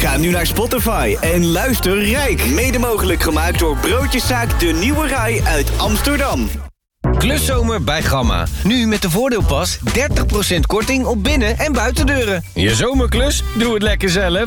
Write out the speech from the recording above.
Ga nu naar Spotify en luister Rijk. Mede mogelijk gemaakt door Broodjeszaak De Nieuwe Rai uit Amsterdam. Kluszomer bij Gamma. Nu met de voordeelpas 30% korting op binnen- en buitendeuren. Je zomerklus? Doe het lekker zelf.